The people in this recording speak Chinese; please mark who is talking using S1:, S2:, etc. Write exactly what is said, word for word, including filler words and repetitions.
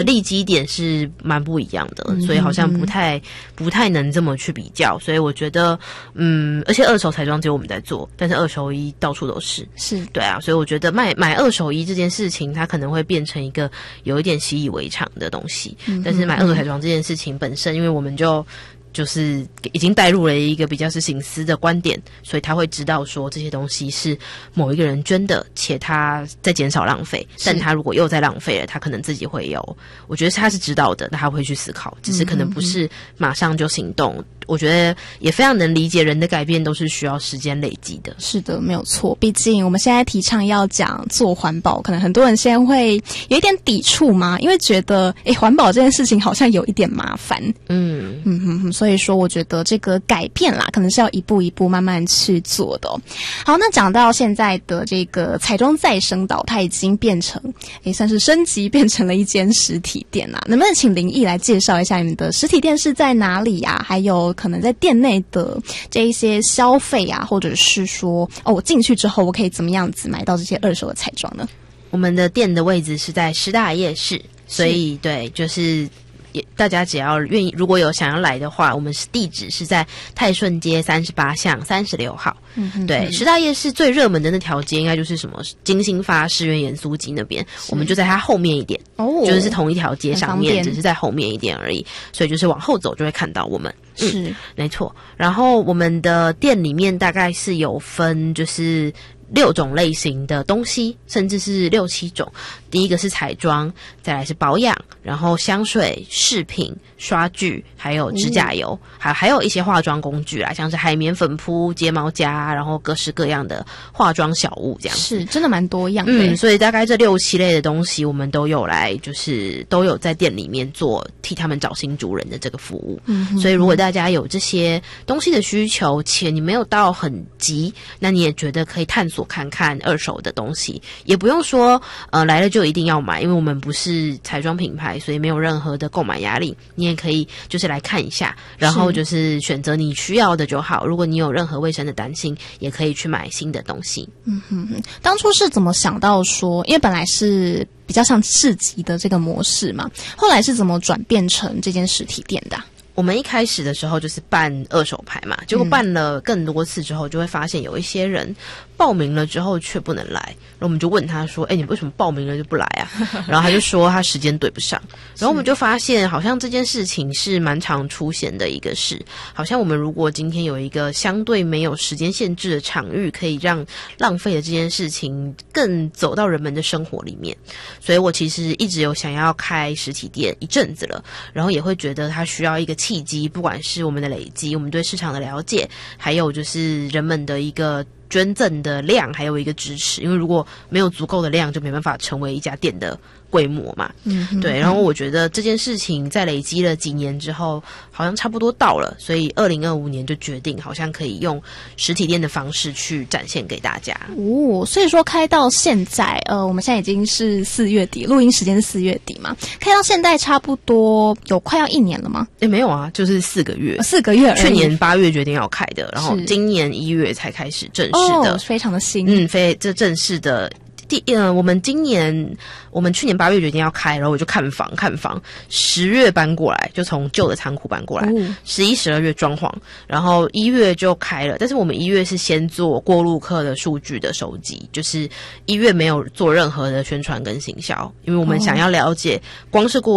S1: 利基点是蛮不一样的，嗯、所以好像不太不太能这么去比较。所以我觉得，嗯，而且二手彩妆只有我们在做，但是二手衣到处都是，
S2: 是
S1: 对啊。所以我觉得买买二手衣这件事情，它可能会变成一个有一点习以为常的东西。嗯、但是买二手彩妆这件事情本身，因为我们就就是已经带入了一个比较是省思的观点，所以他会知道说这些东西是某一个人捐的，且他在减少浪费，但他如果又在浪费了，他可能自己会有，我觉得他是知道的，那他会去思考，只是可能不是马上就行动。嗯嗯我觉得也非常能理解人的改变都是需要时间累积的。
S2: 是的，没有错。毕竟我们现在提倡要讲做环保，可能很多人现在会有一点抵触嘛，因为觉得诶环保这件事情好像有一点麻烦。嗯嗯哼哼，所以说我觉得这个改变啦，可能是要一步一步慢慢去做的、哦。好，那讲到现在的这个彩妆再生岛，它已经变成诶算是升级，变成了一间实体店啦。能不能请林毅来介绍一下你们的实体店是在哪里呀、啊？还有可能在店内的这一些消费啊，或者是说哦，我进去之后我可以怎么样子买到这些二手的彩妆呢？
S1: 我们的店的位置是在师大夜市，所以对，就是也大家只要愿意，如果有想要来的话，我们是地址是在泰顺街三十八巷三十六号。嗯哼哼，对，师大夜市最热门的那条街应该就是什么金星发世园盐酥鸡那边，我们就在它后面一点，哦，就是同一条街上面，只是在后面一点而已，所以就是往后走就会看到我们。是、嗯，没错。然后我们的店里面大概是有分，就是六种类型的东西，甚至是六七种。第一个是彩妆，再来是保养，然后香水、饰品、刷具，还有指甲油，嗯、还还有一些化妆工具啦，像是海绵粉扑、睫毛夹，然后各式各样的化妆小物，这样子
S2: 是真的蛮多样的。
S1: 嗯，所以大概这六七类的东西，我们都有来，就是都有在店里面做替他们找新主人的这个服务。嗯，所以如果大家有这些东西的需求，且你没有到很急，那你也觉得可以探索看看二手的东西，也不用说呃来了就一定要买，因为我们不是彩妆品牌，所以没有任何的购买压力。你也可以就是来看一下，然后就是选择你需要的就好。如果你有任何卫生的担心，也可以去买新的东西。
S2: 嗯哼哼，当初是怎么想到说，因为本来是比较像市集的这个模式嘛，后来是怎么转变成这间实体店的啊？
S1: 我们一开始的时候就是办二手牌嘛，结果办了更多次之后，就会发现有一些人报名了之后却不能来，然后我们就问他说：“哎，你为什么报名了就不来啊？”然后他就说他时间对不上。然后我们就发现，好像这件事情是蛮常出现的一个事。好像我们如果今天有一个相对没有时间限制的场域，可以让浪费的这件事情更走到人们的生活里面。所以我其实一直有想要开实体店一阵子了，然后也会觉得它需要一个契机，不管是我们的累积，我们对市场的了解，还有就是人们的一个捐赠的量，还有一个支持。因为如果没有足够的量，就没办法成为一家店的规模嘛。嗯，对。然后我觉得这件事情在累积了几年之后，好像差不多到了，所以二零二五年就决定，好像可以用实体店的方式去展现给大家。
S2: 哦，所以说开到现在，呃，我们现在已经是四月底，录音时间是四月底嘛，开到现在差不多有快要一年了吗？
S1: 诶，没有啊，就是四个月，
S2: 四个月而已。
S1: 去年八月决定要开的，然后今年一月才开始正式的，
S2: 哦，非常的新。
S1: 嗯，非这正式的。第呃，我们今年我们去年八月决定要开，然后我就看房看房，十月搬过来，就从旧的仓库搬过来，十一、十二月装潢，然后一月就开了。但是我们一月是先做过路客的数据的收集，就是一月没有做任何的宣传跟行销，因为我们想要了解，光是过